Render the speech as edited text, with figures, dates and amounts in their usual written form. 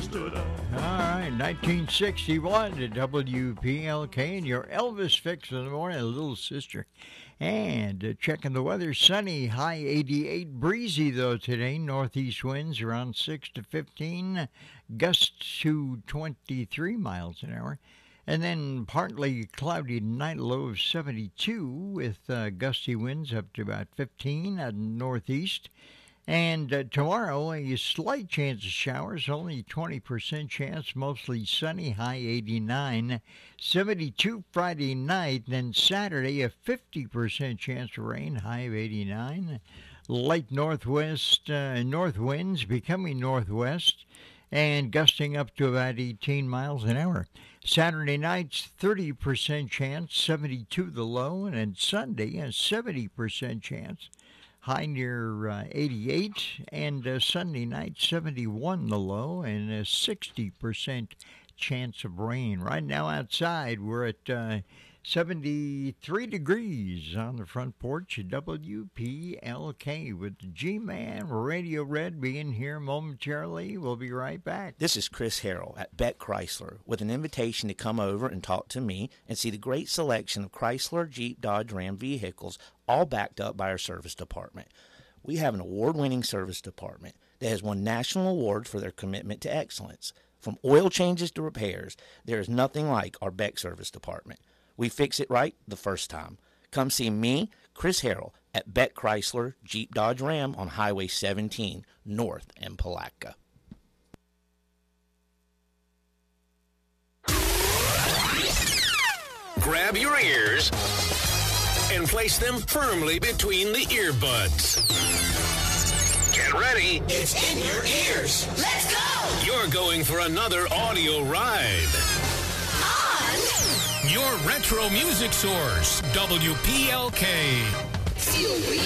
stood up. All right, 1961 to WPLK and your Elvis fix in the morning, Little Sister. And checking the weather, sunny, high 88, breezy though today. Northeast winds around 6 to 15, gusts to 23 miles an hour. And then partly cloudy tonight, low of 72 with gusty winds up to about 15 at northeast. And tomorrow, a slight chance of showers, only 20% chance, mostly sunny, high 89, 72 Friday night, then Saturday, a 50% chance of rain, high of 89, light northwest, north winds becoming northwest, and gusting up to about 18 miles an hour. Saturday night's 30% chance, 72 the low, and then Sunday, a 70% chance, high near 88, and Sunday night 71 the low, and a 60% chance of rain. Right now outside we're at 73 degrees on the front porch at WPLK with the G-Man Radio Red being here momentarily. We'll be right back. This is Chris Harrell at Beck Chrysler with an invitation to come over and talk to me and see the great selection of Chrysler, Jeep, Dodge, Ram vehicles, all backed up by our service department. We have an award-winning service department that has won national awards for their commitment to excellence. From oil changes to repairs, there is nothing like our Beck service department. We fix it right the first time. Come see me, Chris Harrell, at Beck Chrysler, Jeep, Dodge, Ram on Highway 17, north in Palatka. Grab your ears and place them firmly between the earbuds. Get ready. It's in your ears. Let's go. You're going for another audio ride. On your retro music source, WPLK. Feel real